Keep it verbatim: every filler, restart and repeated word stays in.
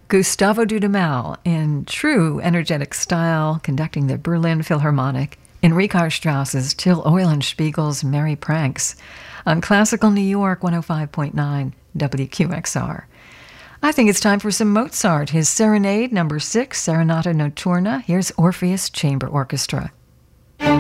Gustavo Dudamel in true energetic style, conducting the Berlin Philharmonic in Richard Strauss's Till Eulenspiegel's Merry Pranks on Classical New York one oh five point nine W Q X R. I think it's time for some Mozart, his Serenade number six, Serenata Notturna. Here's Orpheus Chamber Orchestra.